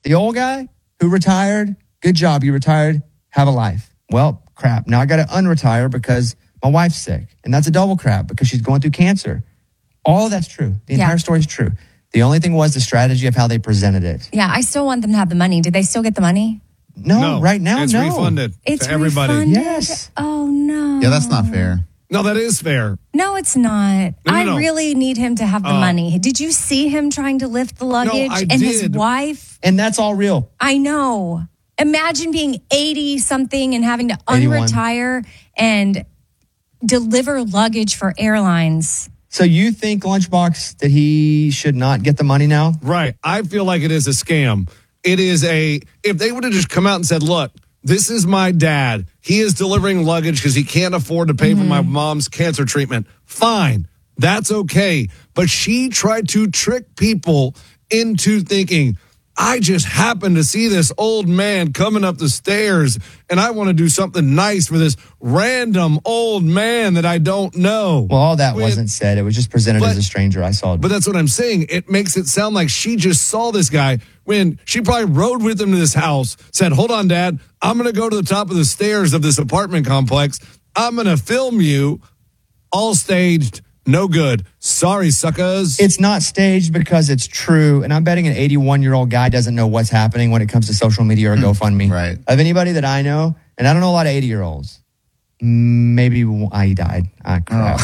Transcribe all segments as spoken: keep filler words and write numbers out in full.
The old guy who retired, good job, you retired, have a life. Well, crap, now I got to unretire because my wife's sick. And that's a double crap because she's going through cancer. All of that's true. The entire Yeah. story is true. The only thing was the strategy of how they presented it. Yeah, I still want them to have the money. Did they still get the money? No, No, right now, it's no. refunded It's to everybody. refunded? Yes. Oh, no. Yeah, that's not fair. No, that is fair. No, it's not. No, no, I no. really need him to have the Uh, money. Did you see him trying to lift the luggage? I and his did. wife? And that's all real. I know. Imagine being eighty something and having to eighty-one. unretire and deliver luggage for airlines. So you think, Lunchbox, that he should not get the money now? Right. I feel like it is a scam. It is a, if they would have just come out and said, look, this is my dad. He is delivering luggage because he can't afford to pay Mm-hmm. for my mom's cancer treatment. Fine. That's okay. But she tried to trick people into thinking, I just happened to see this old man coming up the stairs and I want to do something nice for this random old man that I don't know. Well, all that When- wasn't said. It was just presented But- as a stranger. I saw it. But that's what I'm saying. It makes it sound like she just saw this guy when she probably rode with him to this house, said, hold on, Dad, I'm going to go to the top of the stairs of this apartment complex. I'm going to film you, all staged, no good. Sorry, suckers. It's not staged because it's true. And I'm betting an eighty-one-year-old guy doesn't know what's happening when it comes to social media or GoFundMe. Right. Of anybody that I know, and I don't know a lot of eighty-year-olds. Maybe ah, he died. Ah, crap.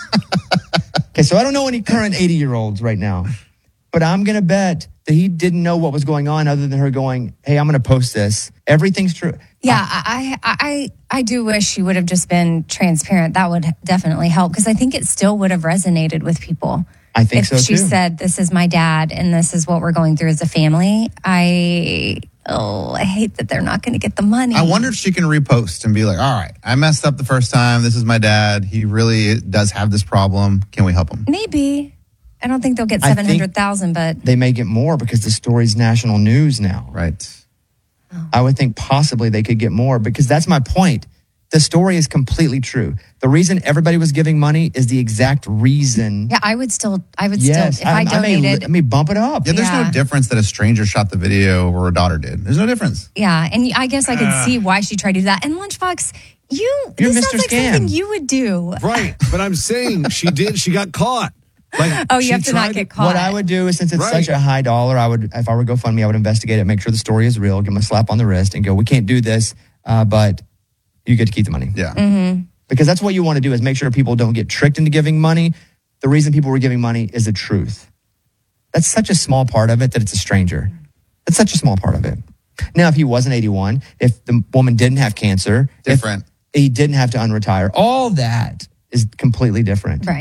Okay, so I don't know any current eighty-year-olds right now. But I'm going to bet that he didn't know what was going on other than her going, hey, I'm going to post this. Everything's true. Yeah, I, I, I, I do wish she would have just been transparent. That would definitely help because I think it still would have resonated with people. I think if so, she too. said, this is my dad and this is what we're going through as a family, I, oh, I hate that they're not going to get the money. I wonder if she can repost and be like, all right, I messed up the first time. This is my dad. He really does have this problem. Can we help him? Maybe. I don't think they'll get I think- seven hundred thousand, but They may get more because the story's national news now. Right. I would think possibly they could get more because that's my point. The story is completely true. The reason everybody was giving money is the exact reason. yeah, I would still, I would Yes. still, if I, I, may, donated. let me bump it up. Yeah, there's Yeah. no difference that a stranger shot the video or a daughter did. There's no difference. Yeah, and I guess I could see why she tried to do that. And Lunchbox, you, You're this Mister sounds like Scam. something you would do. right. But I'm saying she did. She got caught. Like, Oh, you she have to not tried get caught. What I would do is, since it's Right. such a high dollar, I would, if I were GoFundMe, I would investigate it, make sure the story is real, give them a slap on the wrist, and go, "We can't do this, uh, but you get to keep the money." Yeah. Mm-hmm. Because that's what you want to do is make sure people don't get tricked into giving money. The reason people were giving money is the truth. That's such a small part of it that it's a stranger. That's such a small part of it. Now, if he wasn't eighty-one, if the woman didn't have cancer, Different. if he didn't have to unretire, all that is completely different. Right.